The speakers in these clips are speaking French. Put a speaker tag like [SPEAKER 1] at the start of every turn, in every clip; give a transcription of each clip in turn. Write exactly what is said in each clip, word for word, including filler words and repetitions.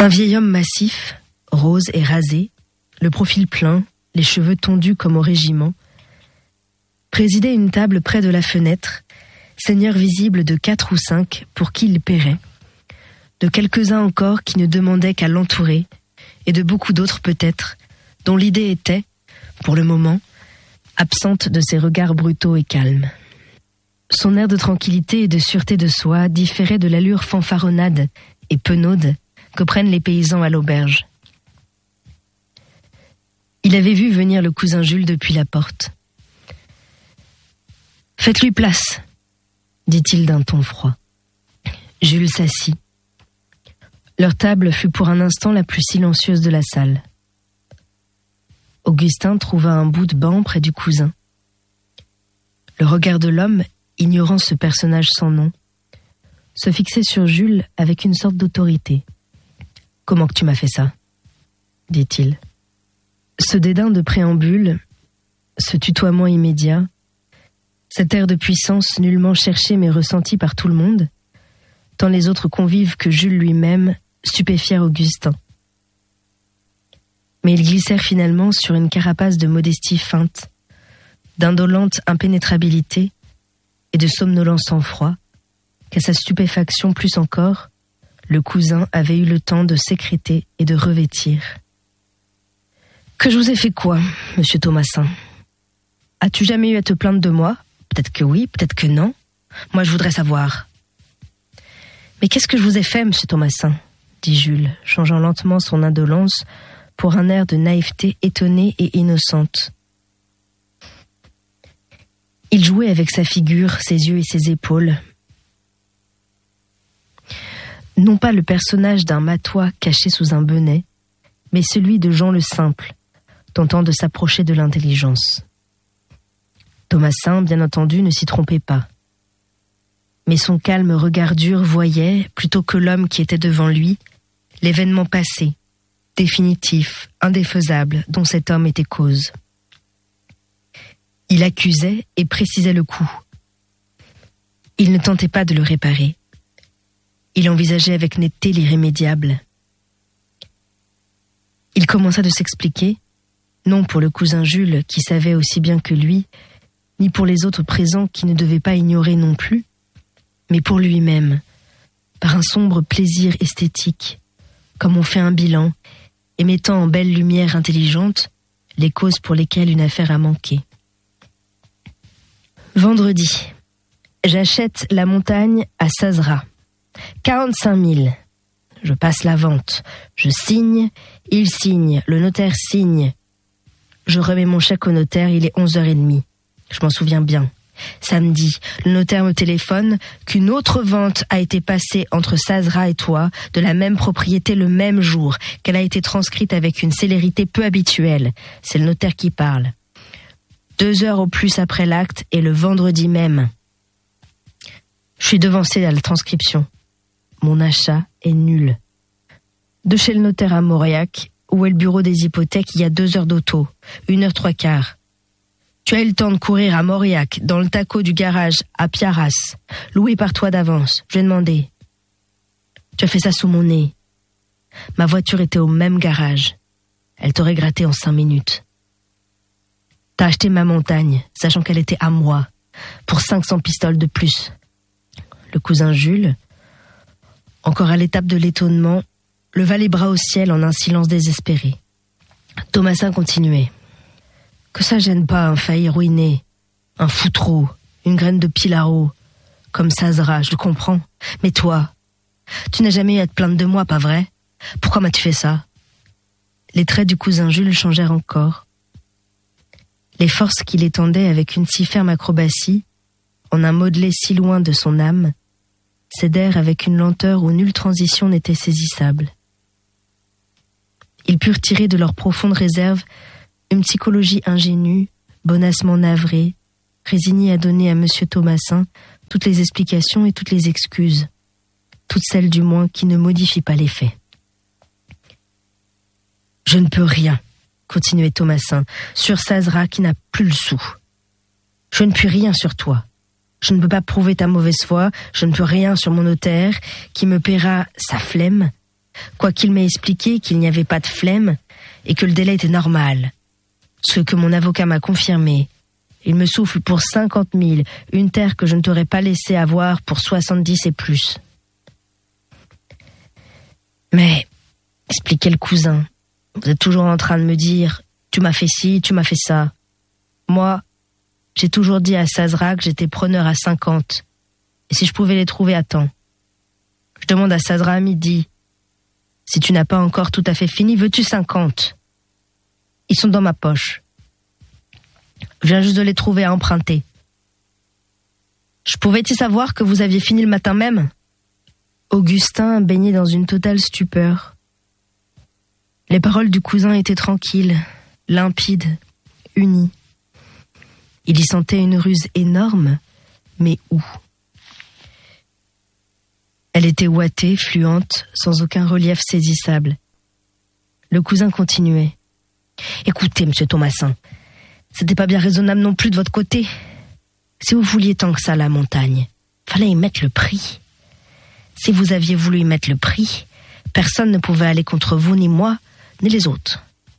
[SPEAKER 1] Un vieil homme massif, rose et rasé, le profil plein, les cheveux tondus comme au régiment, présidait une table près de la fenêtre, seigneur visible de quatre ou cinq pour qui il paierait, de quelques-uns encore qui ne demandaient qu'à l'entourer, et de beaucoup d'autres peut-être, dont l'idée était, pour le moment, absente de ses regards brutaux et calmes. Son air de tranquillité et de sûreté de soi différait de l'allure fanfaronnade et penaude que prennent les paysans à l'auberge. Il avait vu venir le cousin Jules depuis la porte. « Faites-lui place », dit-il d'un ton froid. Jules s'assit. Leur table fut pour un instant la plus silencieuse de la salle. Augustin trouva un bout de banc près du cousin. Le regard de l'homme, ignorant ce personnage sans nom, se fixait sur Jules avec une sorte d'autorité. « Comment que tu m'as fait ça ?» dit-il. Ce dédain de préambule, ce tutoiement immédiat, cet air de puissance nullement cherché mais ressenti par tout le monde, tant les autres convives que Jules lui-même stupéfièrent Augustin. Mais ils glissèrent finalement sur une carapace de modestie feinte, d'indolente impénétrabilité et de somnolent sang-froid, qu'à sa stupéfaction plus encore, le cousin avait eu le temps de sécréter et de revêtir. « Que je vous ai fait quoi, monsieur Thomasin ? As-tu jamais eu à te plaindre de moi ? Peut-être que oui, peut-être que non. Moi, je voudrais savoir. »« Mais qu'est-ce que je vous ai fait, monsieur Thomasin ? » dit Jules, changeant lentement son indolence pour un air de naïveté étonnée et innocente. Il jouait avec sa figure, ses yeux et ses épaules. Non pas le personnage d'un matois caché sous un bonnet, mais celui de Jean le Simple, tentant de s'approcher de l'intelligence. Thomasin, bien entendu, ne s'y trompait pas. Mais son calme regard dur voyait, plutôt que l'homme qui était devant lui, l'événement passé, définitif, indéfaisable, dont cet homme était cause. Il accusait et précisait le coup. Il ne tentait pas de le réparer. Il envisageait avec netteté l'irrémédiable. Il commença de s'expliquer, non pour le cousin Jules qui savait aussi bien que lui, ni pour les autres présents qui ne devaient pas ignorer non plus, mais pour lui-même, par un sombre plaisir esthétique, comme on fait un bilan, et mettant en belle lumière intelligente les causes pour lesquelles une affaire a manqué. Vendredi, j'achète la montagne à Sazera. quarante-cinq mille. Je passe la vente. Je signe, il signe, le notaire signe. Je remets mon chèque au notaire, il est onze heures trente. Je m'en souviens bien. Samedi, le notaire me téléphone qu'une autre vente a été passée entre Sazera et toi, de la même propriété le même jour, qu'elle a été transcrite avec une célérité peu habituelle. C'est le notaire qui parle. Deux heures au plus après l'acte et le vendredi même. Je suis devancé à la transcription. Mon achat est nul. De chez le notaire à Mauriac, où est le bureau des hypothèques, il y a deux heures d'auto, une heure trois quarts. Tu as eu le temps de courir à Mauriac, dans le taco du garage, à Piaras, loué par toi d'avance. Je lui ai demandé. Tu as fait ça sous mon nez. Ma voiture était au même garage. Elle t'aurait gratté en cinq minutes. T'as acheté ma montagne, sachant qu'elle était à moi, pour cinq cents pistoles de plus. Le cousin Jules, encore à l'étape de l'étonnement, leva les bras au ciel en un silence désespéré. Thomasin continuait. Que ça gêne pas un failli ruiné, un foutreau, une graine de pilaro, comme Sazera, je le comprends. Mais toi, tu n'as jamais eu à te plaindre de moi, pas vrai ? Pourquoi m'as-tu fait ça ? Les traits du cousin Jules changèrent encore. Les forces qu'il étendait avec une si ferme acrobatie, en un modelé si loin de son âme, cédèrent avec une lenteur où nulle transition n'était saisissable. Ils purent tirer de leur profonde réserve une psychologie ingénue, bonassement navrée, résignée à donner à monsieur Thomasin toutes les explications et toutes les excuses, toutes celles du moins qui ne modifient pas les faits. « Je ne peux rien », continuait Thomasin, « sur Sazera qui n'a plus le sou. Je ne puis rien sur toi. Je ne peux pas prouver ta mauvaise foi, je ne peux rien sur mon notaire qui me paiera sa flemme, quoiqu'il m'ait expliqué qu'il n'y avait pas de flemme et que le délai était normal. Ce que mon avocat m'a confirmé. Il me souffle pour cinquante mille, une terre que je ne t'aurais pas laissé avoir pour soixante-dix et plus. Mais, expliquait le cousin, vous êtes toujours en train de me dire « tu m'as fait ci, tu m'as fait ça ». Moi, j'ai toujours dit à Sazra que j'étais preneur à cinquante, et si je pouvais les trouver à temps. Je demande à Sazra à midi, si tu n'as pas encore tout à fait fini, veux-tu cinquante? Ils sont dans ma poche. Je viens juste de les trouver à emprunter. Je pouvais-y savoir que vous aviez fini le matin même? Augustin baignait dans une totale stupeur. Les paroles du cousin étaient tranquilles, limpides, unies. Il y sentait une ruse énorme, mais où? Elle était ouatée, fluente, sans aucun relief saisissable. Le cousin continuait. « Écoutez, monsieur Thomasin, c'était pas bien raisonnable non plus de votre côté. Si vous vouliez tant que ça la montagne, fallait y mettre le prix. Si vous aviez voulu y mettre le prix, personne ne pouvait aller contre vous, ni moi, ni les autres. »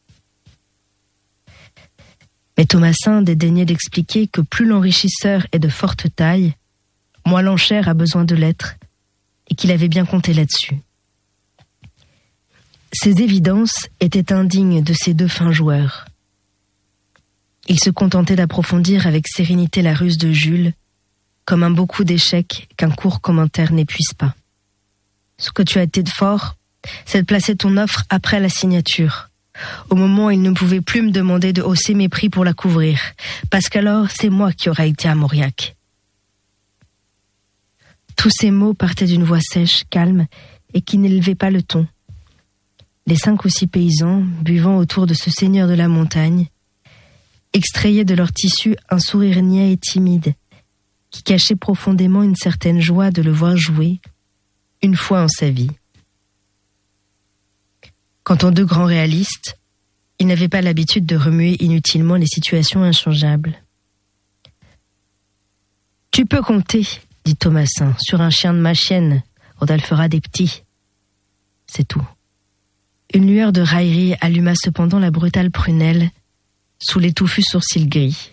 [SPEAKER 1] Mais Thomasin dédaignait d'expliquer que plus l'enrichisseur est de forte taille, moins l'enchère a besoin de l'être, et qu'il avait bien compté là-dessus. Ces évidences étaient indignes de ces deux fins joueurs. Il se contentait d'approfondir avec sérénité la ruse de Jules, comme un beau coup d'échec qu'un court commentaire n'épuise pas. Ce que tu as été de fort, c'est de placer ton offre après la signature, au moment où il ne pouvait plus me demander de hausser mes prix pour la couvrir, parce qu'alors c'est moi qui aurais été à Mauriac. Tous ces mots partaient d'une voix sèche, calme, et qui n'élevait pas le ton. Les cinq ou six paysans, buvant autour de ce seigneur de la montagne, extrayaient de leur tissu un sourire niais et timide, qui cachait profondément une certaine joie de le voir jouer, une fois en sa vie. Quant aux deux grands réalistes, ils n'avaient pas l'habitude de remuer inutilement les situations inchangeables. « Tu peux compter, dit Thomasin, sur un chien de ma chienne, quand elle fera des petits. » C'est tout. Une lueur de raillerie alluma cependant la brutale prunelle, sous les touffus sourcils gris.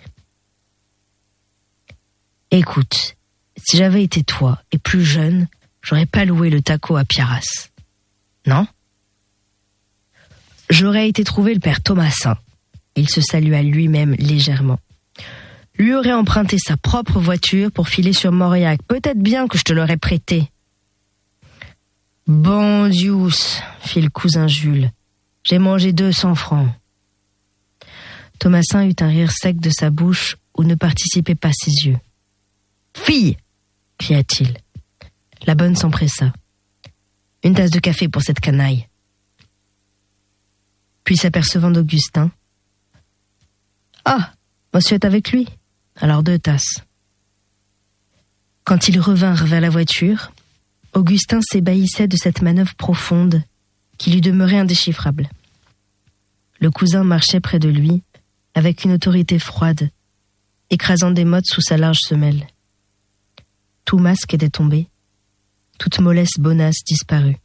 [SPEAKER 1] « Écoute, si j'avais été toi, et plus jeune, j'aurais pas loué le taco à Pierras. Non ? J'aurais été trouver le père Thomasin. » Il se salua lui-même légèrement. « Lui aurait emprunté sa propre voiture pour filer sur Mauriac. Peut-être bien que je te l'aurais prêté. » « Bon Dieu, fit le cousin Jules. J'ai mangé deux cents francs. » Thomasin eut un rire sec de sa bouche où ne participaient pas ses yeux. « Fille !» cria-t-il. La bonne s'empressa. « Une tasse de café pour cette canaille. » Puis s'apercevant d'Augustin. « Ah, monsieur est avec lui. Alors deux tasses. » Quand ils revinrent vers la voiture, Augustin s'ébahissait de cette manœuvre profonde qui lui demeurait indéchiffrable. Le cousin marchait près de lui avec une autorité froide, écrasant des mottes sous sa large semelle. Tout masque était tombé, toute mollesse bonasse disparue.